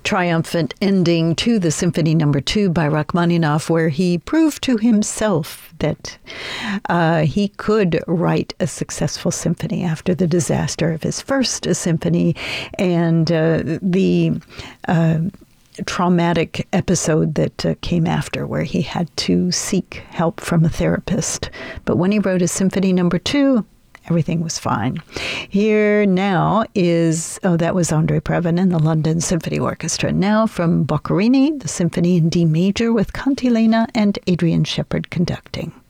triumphant ending to the Symphony No. 2 by Rachmaninoff, where he proved to himself that he could write a successful symphony after the disaster of his first symphony and the traumatic episode that came after, where he had to seek help from a therapist. But when he wrote his Symphony No. 2, everything was fine. Here now is, that was Andrei Previn and the London Symphony Orchestra. Now from Boccherini, the Symphony in D major with Cantilena and Adrian Shepard conducting.